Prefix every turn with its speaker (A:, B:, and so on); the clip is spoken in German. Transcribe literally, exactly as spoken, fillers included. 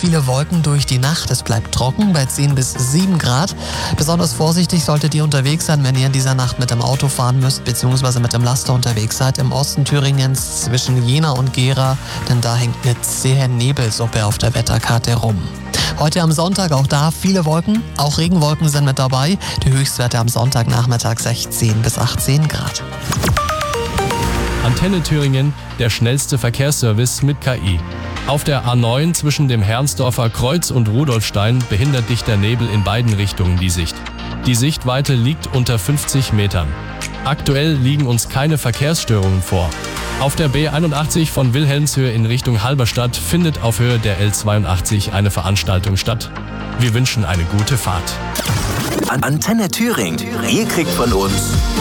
A: viele Wolken durch die Nacht. Es bleibt trocken bei zehn bis sieben Grad. Besonders vorsichtig solltet ihr unterwegs sein, wenn ihr in dieser Nacht mit dem Auto fahren müsst, beziehungsweise mit dem Laster unterwegs seid. Im Osten Thüringens zwischen Jena und Gera, denn da hängt eine zähe Nebelsuppe auf der Wetterkarte rum. Heute am Sonntag auch da viele Wolken, auch Regenwolken sind mit dabei. Die Höchstwerte am Sonntagnachmittag sechzehn bis achtzehn Grad.
B: Antenne Thüringen, der schnellste Verkehrsservice mit K I. Auf der A neun zwischen dem Herrnsdorfer Kreuz und Rudolfstein behindert dichter Nebel in beiden Richtungen die Sicht. Die Sichtweite liegt unter fünfzig Metern. Aktuell liegen uns keine Verkehrsstörungen vor. Auf der B einundachtzig von Wilhelmshöhe in Richtung Halberstadt findet auf Höhe der L zweiundachtzig eine Veranstaltung statt. Wir wünschen eine gute Fahrt.
C: Antenne Thüringen. Ihr kriegt von uns